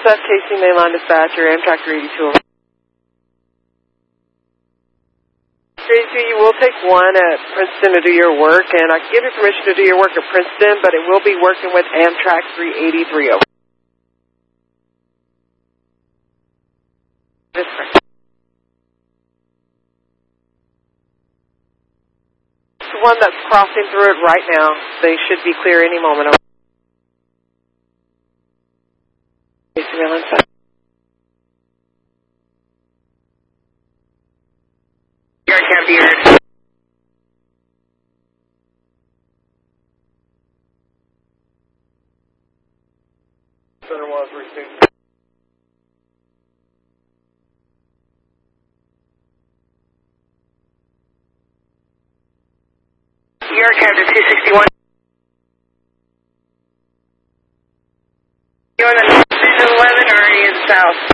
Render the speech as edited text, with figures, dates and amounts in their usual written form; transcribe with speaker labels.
Speaker 1: Casey Mainline Dispatcher, Amtrak 382. Casey, you will take one at Princeton to do your work, and I can give you permission to do your work at Princeton, but it will be working with Amtrak 383 over. This correct. It's the one that's crossing through it right now. They should be clear any moment. Casey Mainline Dispatcher. Center was received. York Captain 261. You on the Division 11 or are you in the south?